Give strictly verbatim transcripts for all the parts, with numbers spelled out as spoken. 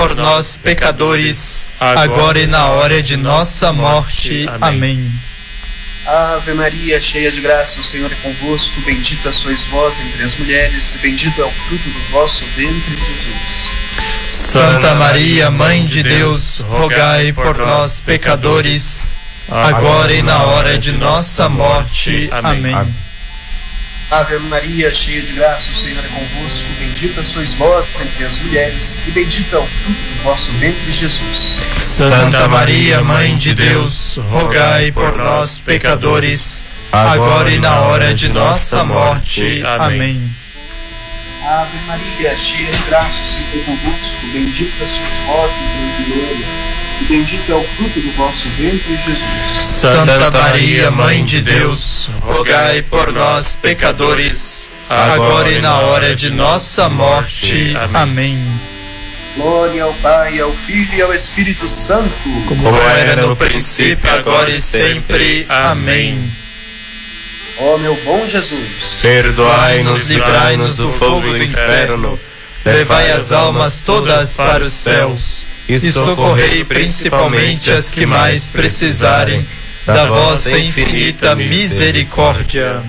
por nós, pecadores, agora e na hora de nossa morte. Amém. Ave Maria, cheia de graça, o Senhor é convosco. Bendita sois vós entre as mulheres, bendito é o fruto do vosso ventre, Jesus. Santa Maria, Mãe de Deus, rogai por nós, pecadores, agora e na hora de nossa morte. Amém. Ave Maria, cheia de graça, o Senhor é convosco. Bendita sois vós entre as mulheres, e bendito é o fruto do vosso ventre, Jesus. Santa Maria, Mãe de Deus, rogai por nós, pecadores, agora e na hora de nossa morte. Amém. Ave Maria, cheia de graça, o Senhor é convosco. Bendita sois vós entre as mulheres, e bendito é o fruto do vosso ventre, Jesus. Santa Maria, Mãe de Deus, rogai por nós, pecadores, agora e na hora de nossa morte. Amém. Glória ao Pai, ao Filho e ao Espírito Santo, como era no princípio, agora e sempre. Amém. Ó meu bom Jesus, perdoai-nos, livrai-nos do fogo do inferno, levai as almas todas para os céus e socorrei principalmente as que mais precisarem da vossa infinita misericórdia.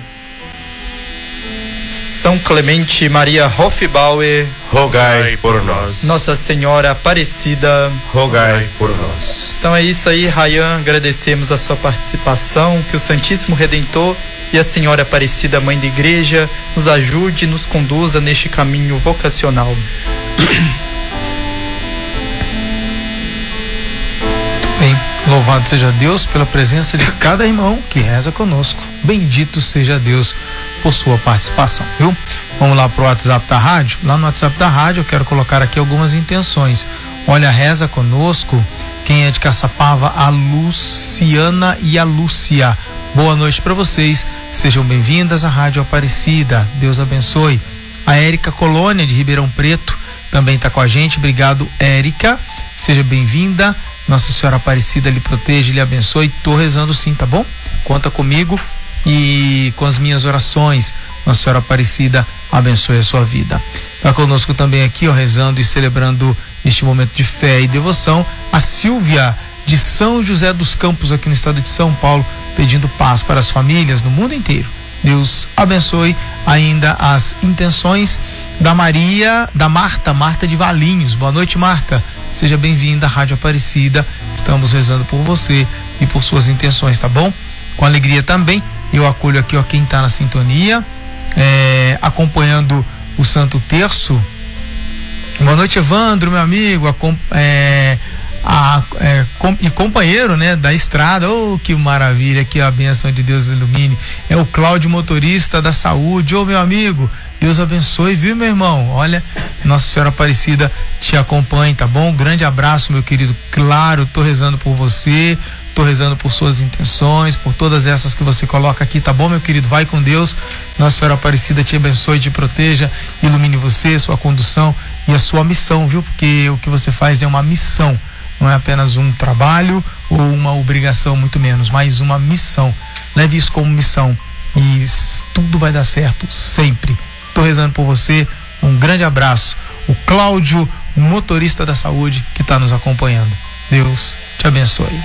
São Clemente Maria Hofbauer, rogai por nós. Nossa Senhora Aparecida, rogai por nós. Então é isso aí, Rayan, agradecemos a sua participação, que o Santíssimo Redentor e a Senhora Aparecida, Mãe da Igreja, nos ajude e nos conduza neste caminho vocacional. Bem, louvado seja Deus pela presença de cada irmão que reza conosco. Bendito seja Deus por sua participação, viu? Vamos lá pro WhatsApp da rádio. Lá no WhatsApp da rádio eu quero colocar aqui algumas intenções. Olha, reza conosco quem é de Caçapava, a Luciana e a Lúcia. Boa noite para vocês, sejam bem-vindas à Rádio Aparecida, Deus abençoe. A Érica Colônia de Ribeirão Preto também está com a gente, obrigado, Érica, seja bem-vinda. Nossa Senhora Aparecida lhe proteja, lhe abençoe. Tô rezando sim, tá bom? Conta comigo e com as minhas orações. Nossa Senhora Aparecida abençoe a sua vida. Tá conosco também aqui, ó, rezando e celebrando este momento de fé e devoção, a Silvia de São José dos Campos, aqui no estado de São Paulo, pedindo paz para as famílias no mundo inteiro. Deus abençoe ainda as intenções da Maria, da Marta, Marta de Valinhos. Boa noite, Marta. Seja bem-vinda à Rádio Aparecida. Estamos rezando por você e por suas intenções, tá bom? Com alegria também, eu acolho aqui, ó, quem está na sintonia, é, acompanhando o Santo Terço. Boa noite, Evandro, meu amigo, a, é, a, é, com, e companheiro, né, da estrada. Oh, que maravilha, que a bênção de Deus ilumine. É o Cláudio, motorista da saúde. Ô, oh, meu amigo, Deus abençoe, viu, meu irmão? Olha, Nossa Senhora Aparecida te acompanhe, tá bom? Grande abraço, meu querido. Claro, tô rezando por você, tô rezando por suas intenções, por todas essas que você coloca aqui, tá bom, meu querido? Vai com Deus. Nossa Senhora Aparecida te abençoe, te proteja, ilumine você, sua condução e a sua missão, viu? Porque o que você faz é uma missão, não é apenas um trabalho ou uma obrigação, muito menos, mas uma missão. Leve isso como missão e tudo vai dar certo sempre. Tô rezando por você, um grande abraço. O Cláudio, motorista da saúde, que está nos acompanhando. Deus te abençoe.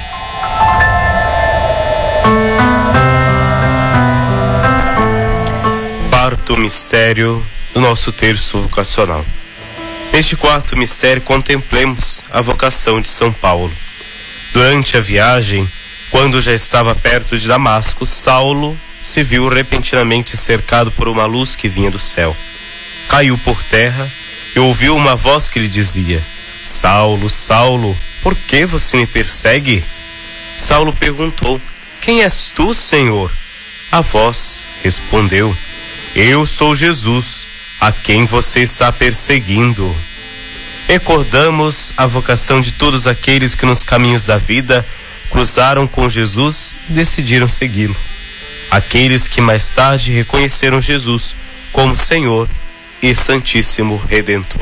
Quarto mistério do nosso terço vocacional. Neste quarto mistério contemplemos a vocação de São Paulo. Durante a viagem, quando já estava perto de Damasco, Saulo se viu repentinamente cercado por uma luz que vinha do céu. Caiu por terra e ouviu uma voz que lhe dizia: Saulo, Saulo, por que você me persegue? Saulo perguntou: Quem és tu, Senhor? A voz respondeu: Eu sou Jesus, a quem você está perseguindo. Recordamos a vocação de todos aqueles que nos caminhos da vida cruzaram com Jesus e decidiram segui-lo. Aqueles que mais tarde reconheceram Jesus como Senhor e Santíssimo Redentor.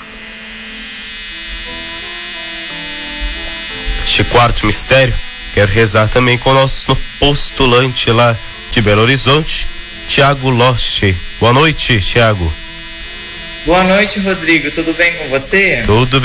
Este quarto mistério, quero rezar também com o nosso postulante lá de Belo Horizonte, Tiago Loche. Boa noite, Tiago. Boa noite, Rodrigo. Tudo bem com você? Tudo bem.